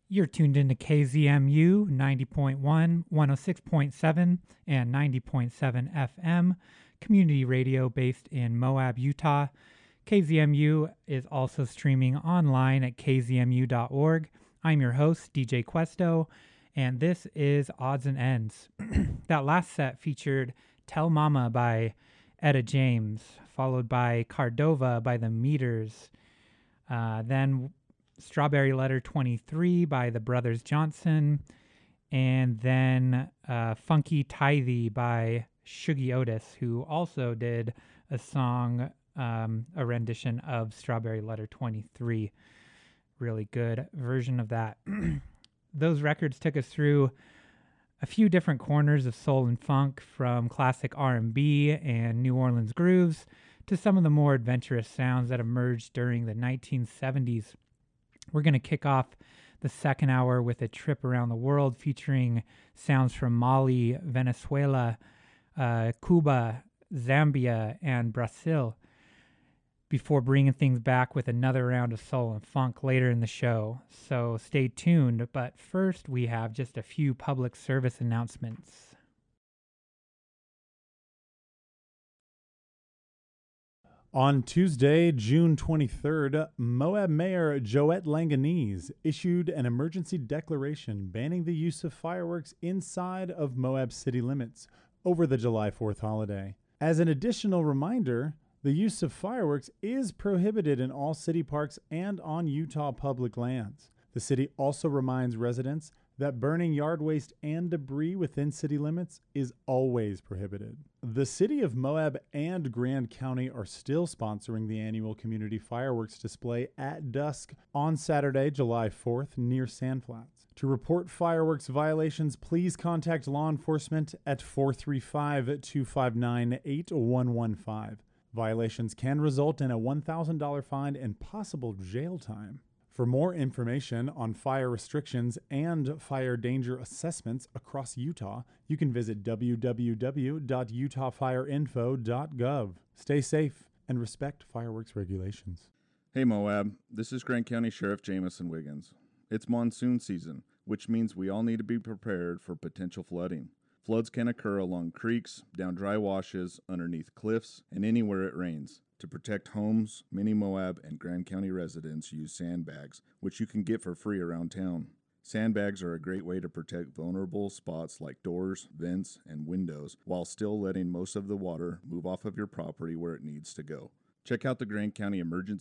You're tuned into KZMU 90.1, 106.7, and 90.7 FM, community radio based in Moab, Utah. KZMU is also streaming online at kzmu.org. I'm your host, DJ Questo, and this is Odds and Ends. That last set featured Tell Mama by Etta James, followed by Cardova by the Meters. Then Strawberry Letter 23 by the Brothers Johnson, and then Funky Tithy by Shuggie Otis, who also did a song, a rendition of Strawberry Letter 23. Really good version of that. Those records took us through a few different corners of soul and funk, from classic R&B and New Orleans grooves to some of the more adventurous sounds that emerged during the 1970s. We're going to kick off the second hour with a trip around the world featuring sounds from Mali, Venezuela, Cuba, Zambia, and Brazil, before bringing things back with another round of soul and funk later in the show. So stay tuned, but first we have just a few public service announcements. On Tuesday, June 23rd, Moab Mayor Joette Langanese issued an emergency declaration banning the use of fireworks inside of Moab city limits over the July 4th holiday. As an additional reminder, the use of fireworks is prohibited in all city parks and on Utah public lands. The city also reminds residents that burning yard waste and debris within city limits is always prohibited. The city of Moab and Grand County are still sponsoring the annual community fireworks display at dusk on Saturday, July 4th, near Sandflats. To report fireworks violations, please contact law enforcement at 435-259-8115. Violations can result in a $1,000 fine and possible jail time. For more information on fire restrictions and fire danger assessments across Utah, you can visit www.utahfireinfo.gov. Stay safe and respect fireworks regulations. Hey Moab, this is Grand County Sheriff Jamison Wiggins. It's monsoon season, which means we all need to be prepared for potential flooding. Floods can occur along creeks, down dry washes, underneath cliffs, and anywhere it rains. To protect homes, many Moab and Grand County residents use sandbags, which you can get for free around town. Sandbags are a great way to protect vulnerable spots like doors, vents, and windows, while still letting most of the water move off of your property where it needs to go. Check out the Grand County Emergency